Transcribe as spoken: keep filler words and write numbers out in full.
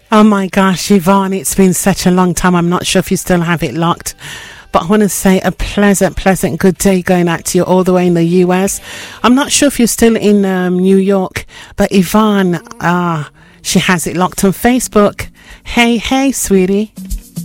Oh my gosh, Yvonne, it's been such a long time. I'm not sure if you still have it locked. But I want to say a pleasant, pleasant good day going out to you all the way in the U S. I'm not sure if you're still in um, New York, but Yvonne, ah, she has it locked on Facebook. Hey, hey, sweetie.